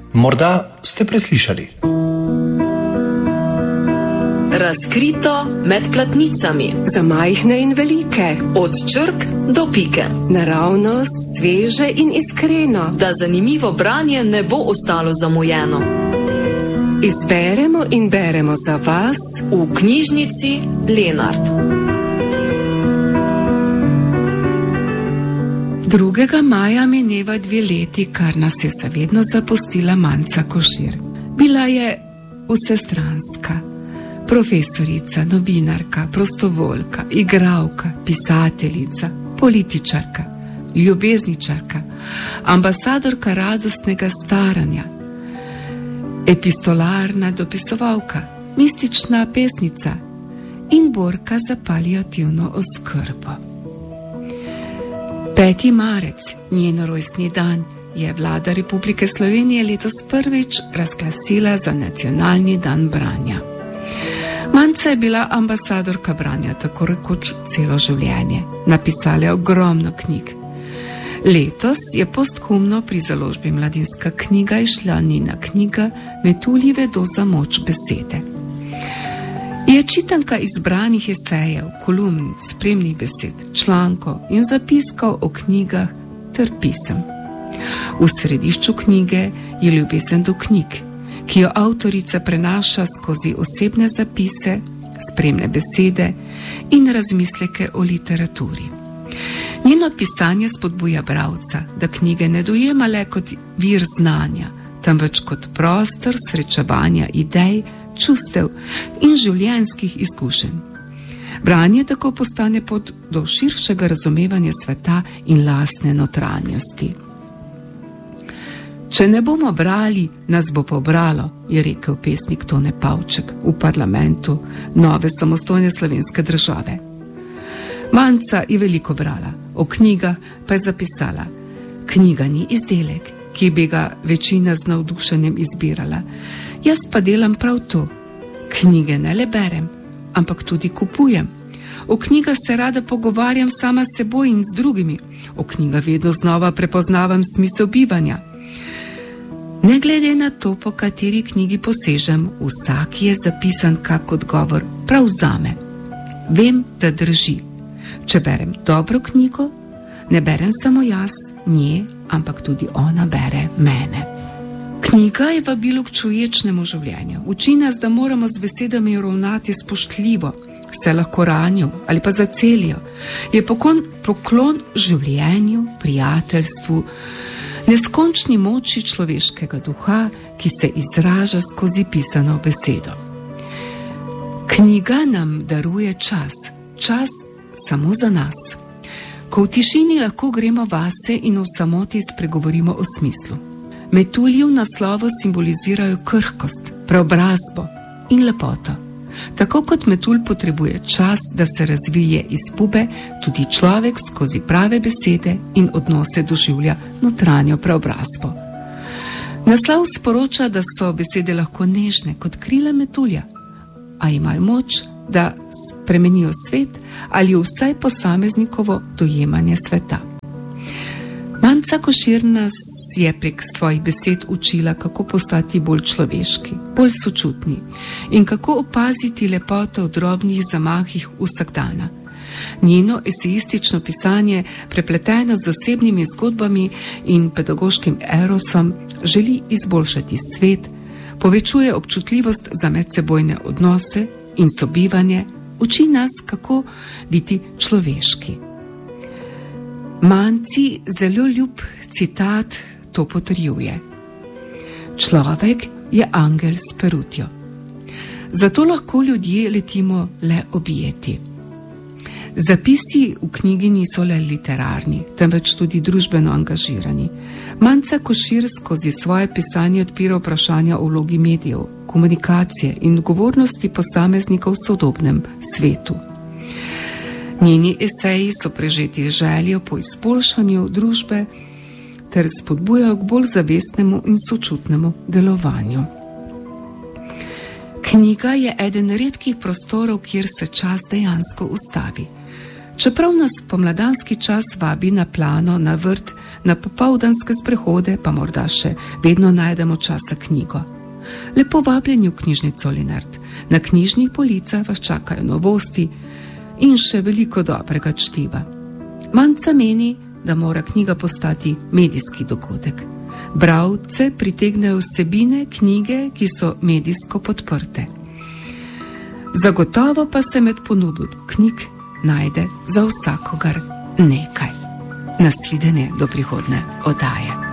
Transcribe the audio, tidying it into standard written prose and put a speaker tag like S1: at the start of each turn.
S1: Morda ste preslišali.
S2: Razkrito med platnicami.
S3: Za majhne in velike.
S2: Od črk do pike.
S3: Naravnost, sveže in iskreno.
S2: Da zanimivo branje ne bo ostalo zamujeno.
S3: Izberemo in beremo za vas
S2: v knjižnici Lenart.
S3: 2. maja mineva 2 leti, kar nas je zavedno zapustila Manca Košir. Bila je vsestranska. Profesorica, novinarka, prostovoljka, igralka, pisateljica, političarka, ljubezničarka, ambasadorka radostnega staranja, epistolarna dopisovalka, mistična pesnica in borka za paliativno oskrbo. 5. marec, njen rojstni dan, je vlada Republike Slovenije letos prvič razglasila za nacionalni dan branja. Manca je bila ambasadorka branja tako rekoč celo življenje. Napisala je ogromno knjig. Letos je posthumno pri založbi Mladinska knjiga izšla njena knjiga Metulji vedo za moč besede. Je čitanka izbranih esejev, kolumn, spremnih besed, člankov in zapiskov o knjigah ter pisem. V središču knjige je ljubezen do knjig, ki jo avtorica prenaša skozi osebne zapise, spremne besede in razmisleke o literaturi. Njeno pisanje spodbuja bralca, da knjige ne dojema le kot vir znanja, temveč kot prostor srečevanja idej, čustev in življenjskih izkušenj. Branje tako postane pot do širšega razumevanja sveta in lastne notranjosti. Če ne bomo brali, nas bo pobralo, je rekel pesnik Tone Pavček v parlamentu nove samostojne slovenske države. Manca je veliko brala, o knjigah pa je zapisala: knjiga ni izdelek, ki bi ga večina z navdušenjem izbirala. Jaz pa delam prav to. Knjige ne le berem, ampak tudi kupujem. O knjigah se rada pogovarjam sama s seboj in z drugimi. O knjigah vedno znova prepoznavam smisel bivanja. Ne glede na to, po kateri knjigi posežem, vsak je zapisan kak odgovor prav zame. Vem, da drži. Če berem dobro knjigo, ne berem samo jaz, nje, ampak tudi ona bere mene. Knjiga je vabilo k čuječnemu življenju. Uči nas, da moramo z besedami ravnati spoštljivo, se lahko ranijo ali pa zacelijo. Je poklon življenju, prijateljstvu, neskončni moči človeškega duha, ki se izraža skozi pisano besedo. Knjiga nam daruje čas samo za nas. Ko v tišini lahko gremo vase in v samoti spregovorimo o smislu. Metulji v naslovu simbolizirajo krhkost, preobrazbo in lepoto. Tako kot metulj potrebuje čas, da se razvije iz pube, tudi človek skozi prave besede in odnose doživlja notranjo preobrazbo. Naslov sporoča, da so besede lahko nežne kot krila metulja, a imajo moč, da spremenijo svet ali vsaj posameznikovo dojemanje sveta. Manca Košir nas je prek svojih besed učila, kako postati bolj človeški, bolj sočutni in kako opaziti lepoto v drobnih zamahih vsakdana. Njeno esejistično pisanje, prepleteno z osebnimi zgodbami in pedagoškim erosom, želi izboljšati svet, povečuje občutljivost za medsebojne odnose in sobivanje, uči nas, kako biti človeški. Manci zelo ljub citat to potrjuje. Človek je angel s perutjo. Zato lahko ljudje letimo le objeti. Zapisi v knjigi niso le literarni, temveč tudi družbeno angažirani. Manca Košir skozi svoje pisanje odpira vprašanja o vlogi medijev, komunikacije in odgovornosti posameznikov v sodobnem svetu. Njeni eseji so prežeti z željo po izboljšanju družbe ter spodbujajo k bolj zavestnemu in sočutnemu delovanju. Knjiga je eden redkih prostorov, kjer se čas dejansko ustavi. Čeprav nas pomladanski čas vabi na plano, na vrt, na popoldanske sprehode, pa morda še vedno najdemo časa knjigo. Lepo vabljeni v knjižnico Lenart. Na knjižnih policah vas čakajo novosti in še veliko dobrega čtiva. Manca meni, da mora knjiga postati medijski dogodek. Bralce pritegnejo vsebine knjige, ki so medijsko podprte. Zagotovo pa se med ponudbo knjig najde za vsakogar nekaj. Nasvidenje do prihodnje oddaje.